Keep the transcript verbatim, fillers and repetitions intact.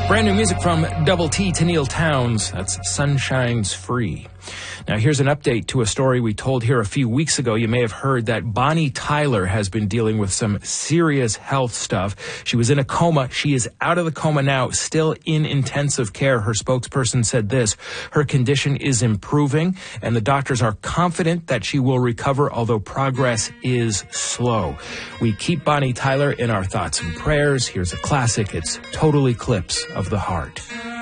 Brand new music from Double T to Neil Towns. That's Sunshine's Free. Now, here's an update to a story we told here a few weeks ago. You may have heard that Bonnie Tyler has been dealing with some serious health stuff. She was in a coma. She is out of the coma now, still in intensive care. Her spokesperson said this: her condition is improving, and the doctors are confident that she will recover, although progress is slow. We keep Bonnie Tyler in our thoughts and prayers. Here's a classic. It's Total Eclipse of the Heart.